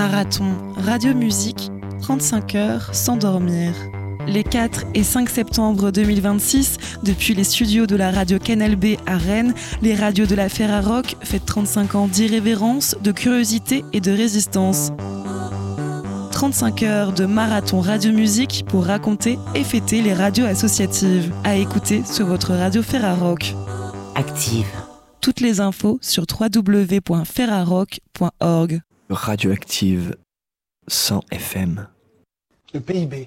Marathon, radio-musique, 35 heures sans dormir. Les 4 et 5 septembre 2026, depuis les studios de la radio Canal B à Rennes, les radios de la Ferrarock fêtent 35 ans d'irrévérence, de curiosité et de résistance. 35 heures de marathon radio-musique pour raconter et fêter les radios associatives. À écouter sur votre radio Ferrarock. Active. Toutes les infos sur www.ferrarock.org. Radioactive 100 FM. Le PIB.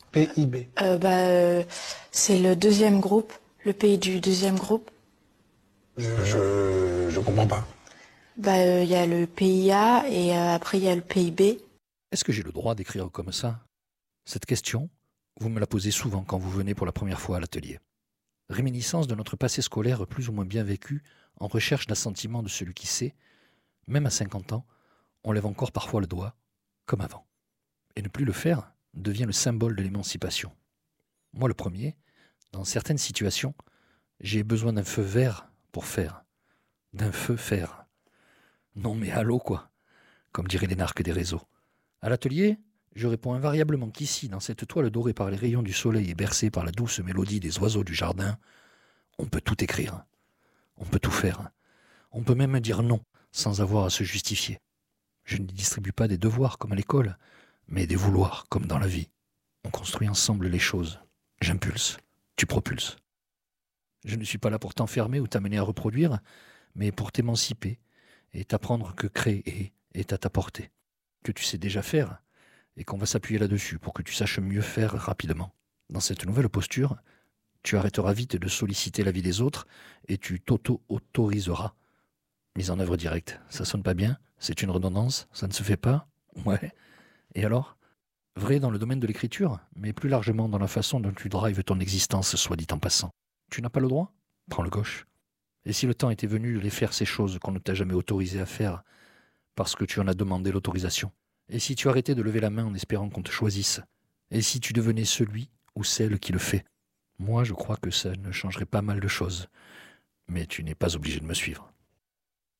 C'est le deuxième groupe, le pays du deuxième groupe. Je comprends pas. Y a le PIA et après il y a le PIB. Est-ce que j'ai le droit d'écrire comme ça ? Cette question, vous me la posez souvent quand vous venez pour la première fois à l'atelier. Réminiscence de notre passé scolaire plus ou moins bien vécu, en recherche d'assentiment de celui qui sait, même à 50 ans, on lève encore parfois le doigt, comme avant. Et ne plus le faire devient le symbole de l'émancipation. Moi le premier, dans certaines situations, j'ai besoin d'un feu vert pour faire. D'un feu faire. Non mais allô quoi, comme diraient les narques des réseaux. À l'atelier, je réponds invariablement qu'ici, dans cette toile dorée par les rayons du soleil et bercée par la douce mélodie des oiseaux du jardin, on peut tout écrire, on peut tout faire. On peut même dire non, sans avoir à se justifier. Je ne distribue pas des devoirs comme à l'école, mais des vouloirs comme dans la vie. On construit ensemble les choses. J'impulse, tu propulses. Je ne suis pas là pour t'enfermer ou t'amener à reproduire, mais pour t'émanciper et t'apprendre que créer est à ta portée. Que tu sais déjà faire et qu'on va s'appuyer là-dessus pour que tu saches mieux faire rapidement. Dans cette nouvelle posture, tu arrêteras vite de solliciter l'avis des autres et tu t'auto-autoriseras. Mise en œuvre directe, ça sonne pas bien ? C'est une redondance ? Ça ne se fait pas ? Ouais. Et alors ? Vrai dans le domaine de l'écriture, mais plus largement dans la façon dont tu drives ton existence, soit dit en passant. Tu n'as pas le droit ? Prends le gauche. Et si le temps était venu de les faire ces choses qu'on ne t'a jamais autorisé à faire, parce que tu en as demandé l'autorisation ? Et si tu arrêtais de lever la main en espérant qu'on te choisisse ? Et si tu devenais celui ou celle qui le fait ? Moi, je crois que ça ne changerait pas mal de choses. Mais tu n'es pas obligé de me suivre.